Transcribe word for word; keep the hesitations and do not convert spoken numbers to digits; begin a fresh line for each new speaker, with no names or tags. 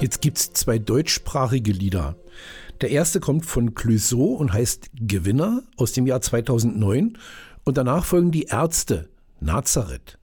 Jetzt gibt's zwei deutschsprachige Lieder. Der erste kommt von Clouseau und heißt Gewinner aus dem Jahr zweitausendneun und danach folgen die Ärzte, Nazareth.